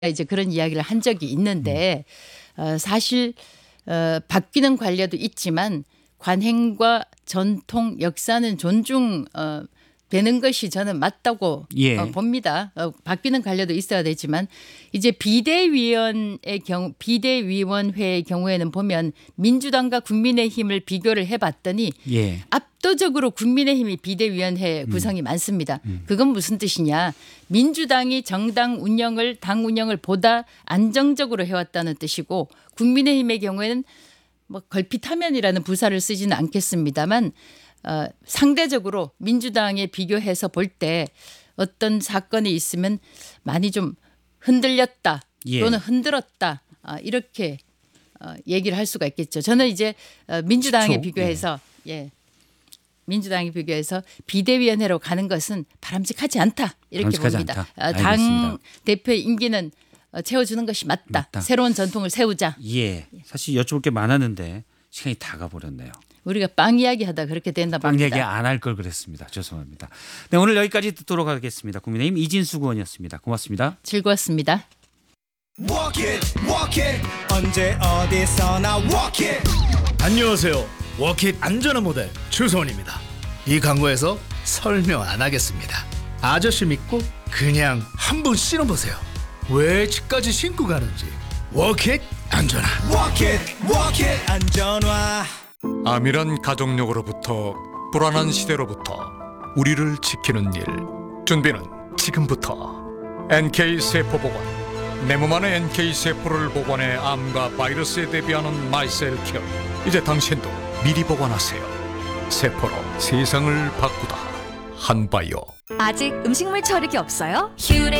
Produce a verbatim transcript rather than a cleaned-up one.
이제 그런 이야기를 한 적이 있는데 어, 사실 어, 바뀌는 관례도 있지만 관행과 전통 역사는 존중 어, 되는 것이 저는 맞다고 예. 어, 봅니다. 어, 바뀌는 관례도 있어야 되지만 이제 비대위원의 경우 비대위원회의 경우에는 보면 민주당과 국민의힘을 비교를 해봤더니 예. 압도적으로 국민의힘이 비대위원회 구성이 많습니다. 그건 무슨 뜻이냐? 민주당이 정당 운영을 당 운영을 보다 안정적으로 해왔다는 뜻이고 국민의힘의 경우에는 뭐 걸핏하면이라는 부사를 쓰지는 않겠습니다만 어, 상대적으로 민주당에 비교해서 볼 때 어떤 사건이 있으면 많이 좀 흔들렸다 예. 또는 흔들었다 아, 이렇게 어, 얘기를 할 수가 있겠죠. 저는 이제 어, 민주당에 그렇죠. 비교해서 예. 민주당에 비교해서 비대위원회로 가는 것은 바람직하지 않다 이렇게 바람직하지 봅니다. 않다. 어, 당 알겠습니다. 대표의 임기는 어, 채워주는 것이 맞다. 맞다. 새로운 전통을 세우자. 예. 사실 여쭤볼 게 많았는데 시간이 다 가버렸네요. 우리가 빵 이야기하다 그렇게 된다 빵 봅니다. 얘기 안 할 걸 그랬습니다. 죄송합니다. 네, 오늘 여기까지 듣도록 하겠습니다. 국민의힘 이진수 의원이었습니다. 고맙습니다. 즐거웠습니다. Walk it, walk it. 언제 어디서나 walk it. 안녕하세요. 워킷 안전한 모델 주소원입니다. 이 광고에서 설명 안 하겠습니다. 아저씨 믿고 그냥 한번 신어보세요. 왜 집까지 신고 가는지. 워킷 안전한. Walk it, walk it. 안전화. 암이란 가족력으로부터 불안한 시대로부터 우리를 지키는 일. 준비는 지금부터. 엔케이 세포보관. 내 몸 안에 엔케이 세포를 보관해 암과 바이러스에 대비하는 마이셀케어. 이제 당신도 미리 보관하세요. 세포로 세상을 바꾸다. 한바이오. 아직 음식물 처리기 없어요? 휴레